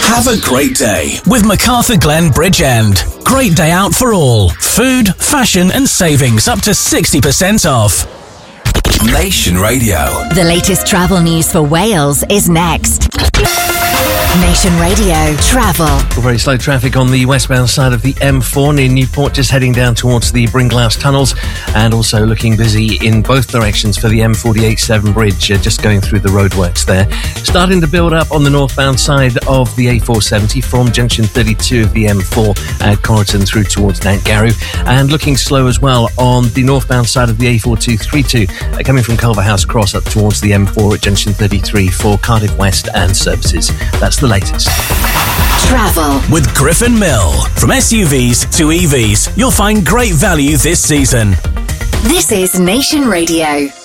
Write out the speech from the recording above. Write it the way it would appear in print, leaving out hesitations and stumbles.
Have a great day with MacArthur Glen Bridgend. Great day out for all. Food, fashion and savings up to 60% off. Nation Radio. The latest travel news for Wales is next. Nation Radio Travel. Very slow traffic on the westbound side of the M4 near Newport, just heading down towards the Bringlass tunnels, and also looking busy in both directions for the M48-7 bridge, just going through the roadworks there. Starting to build up on the northbound side of the A470 from junction 32 of the M4 at Corriton through towards Nantgarw, and looking slow as well on the northbound side of the A4232 coming from Culverhouse Cross up towards the M4 at junction 33 for Cardiff West and services. That's the latest. Travel with Griffin Mill. From SUVs to EVs, you'll find great value this season. This is Nation Radio.